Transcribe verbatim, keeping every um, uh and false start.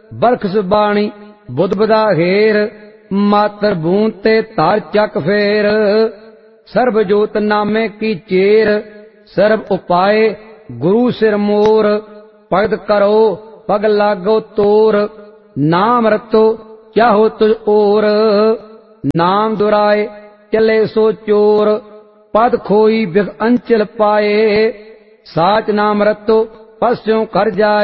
बरखस बाणी बुध बदा हेर, मातर बूंद ते तार चक फेर। सर्ब जोत नामे की चेर, सर्ब उपाय गुरु सिर मोर। भगत करो पग लागो तोर, नाम रतो चाहो तुझ ओर। नाम दुराए चले सो चोर, पद खोई बिख अंचल पाए। साच नाम रतो पस्यों कर जाए,